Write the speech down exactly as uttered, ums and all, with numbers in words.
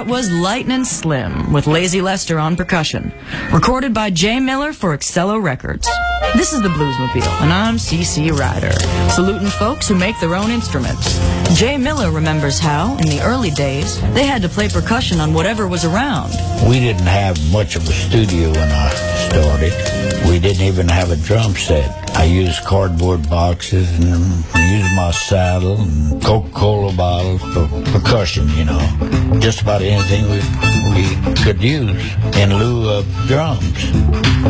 That was Lightnin' Slim with Lazy Lester on percussion, recorded by Jay Miller for Excello Records. This is the Bluesmobile, and I'm C C Ryder, saluting folks who make their own instruments. Jay Miller remembers how, in the early days, they had to play percussion on whatever was around. We didn't have much of a studio when I started. We didn't even have a drum set. I used cardboard boxes and used my saddle and Coca-Cola bottles for percussion, you know. Just about anything we, we could use in lieu of drums.